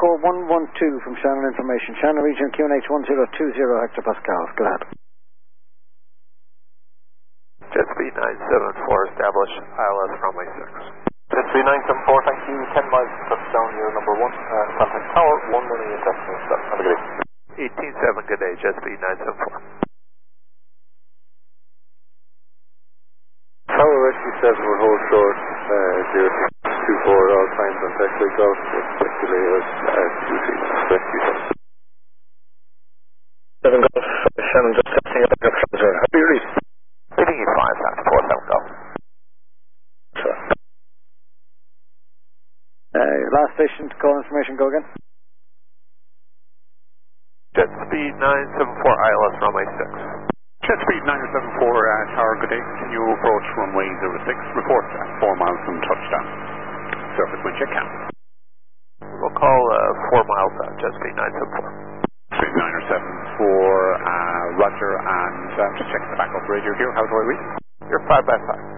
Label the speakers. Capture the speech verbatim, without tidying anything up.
Speaker 1: Core one one two from Shannon Information. Shannon Region Q N H one zero two zero hectopascals. Go ahead.
Speaker 2: Jet speed nine seven four, establish I L S runway six.
Speaker 3: Jet speed nine seven four, thank you. ten miles touchdown, year number one. Uh, contact tower, one million decimal seven. Have a good day.
Speaker 2: eighteen seven, good day. Jet speed nine seven four.
Speaker 3: Tower rescue seven will hold short, uh, zero six two four at all times on tech leak out. Expect delay was uh, two three rescue seven.
Speaker 4: seven Golf, Shannon just testing a backup transfer. How do you read?
Speaker 2: Reading E five, after four seven Golf.
Speaker 4: Sure.
Speaker 1: Uh, last station to call information, go again.
Speaker 2: Jet speed nine seven four, I L S runway six.
Speaker 5: Jet speed nine seven four, uh, tower, good day. Can you approach runway zero six? Report at four miles from touchdown. Surface wind check count.
Speaker 2: We'll call uh, four miles out, jet speed nine seven four.
Speaker 5: Speed nine seven four, uh, roger, and uh, just checking the backup radio here. How do I read?
Speaker 2: You're five by five.